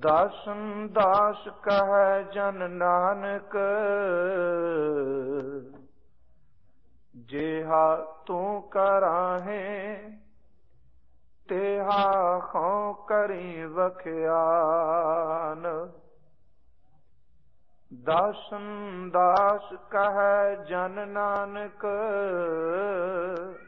ਦਾਸਨ ਦਾਸ ਕਹੈ ਜਨ ਨਾਨਕ, ਜਿਹਾ ਤੂੰ ਕਰਾਹੇ ਤੇਹਾ ਖਉ ਕਰੀ ਵਖਿਆਨ। ਦਾਸਨ ਦਾਸ ਕਹੈ ਜਨ ਨਾਨਕ,